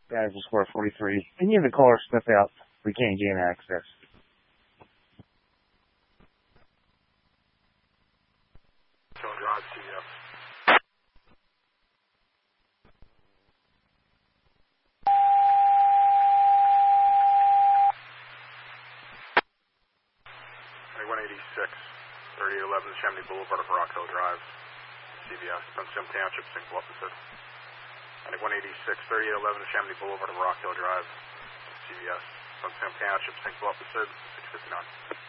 Badger Square 43. Can you have the caller step out? We can't gain access. Drive, CVS. Hey, 186, 3811 Chimney Boulevard of Rock Hill Drive, CVS, Benson Township, St. Bluff, 186, 3811 Chimney Boulevard of Rock Hill Drive, CVS, Benson Township, St. Bluff, 659.